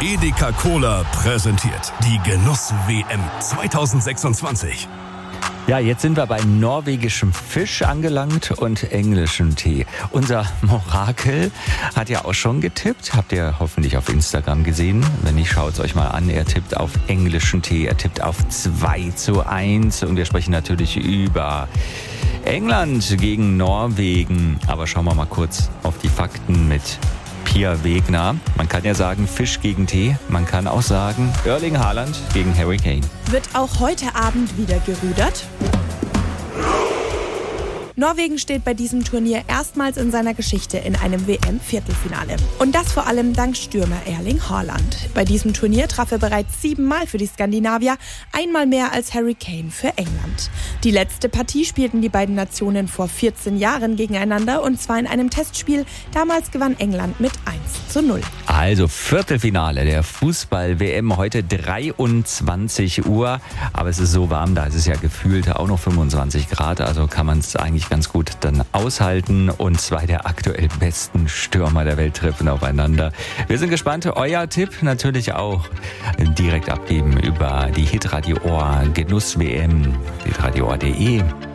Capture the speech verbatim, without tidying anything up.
Edeka Cola präsentiert die Genuss-W M zwanzig sechsundzwanzig. Ja, jetzt sind wir bei norwegischem Fisch angelangt und englischem Tee. Unser Morakel hat ja auch schon getippt. Habt ihr hoffentlich auf Instagram gesehen. Wenn nicht, schaut es euch mal an. Er tippt auf englischen Tee. Er tippt auf zwei zu eins. Und wir sprechen natürlich über England gegen Norwegen. Aber schauen wir mal kurz auf die Fakten mit Pia Wegner. Man kann ja sagen Fisch gegen Tee. Man kann auch sagen Erling Haaland gegen Harry Kane. Wird auch heute Abend wieder gerudert? Norwegen steht bei diesem Turnier erstmals in seiner Geschichte in einem W M-Viertelfinale. Und das vor allem dank Stürmer Erling Haaland. Bei diesem Turnier traf er bereits siebenmal für die Skandinavier, einmal mehr als Harry Kane für England. Die letzte Partie spielten die beiden Nationen vor vierzehn Jahren gegeneinander, und zwar in einem Testspiel. Damals gewann England mit eins zu null. Also Viertelfinale der Fußball-W M heute dreiundzwanzig Uhr. Aber es ist so warm, da ist es ja gefühlt auch noch fünfundzwanzig Grad. Also kann man es eigentlich ganz gut dann aushalten, und zwei der aktuell besten Stürmer der Welt treffen aufeinander. Wir sind gespannt. Euer Tipp natürlich auch direkt abgeben über die Hitradio Ohr Genuss W M, hitradio ohr punkt de.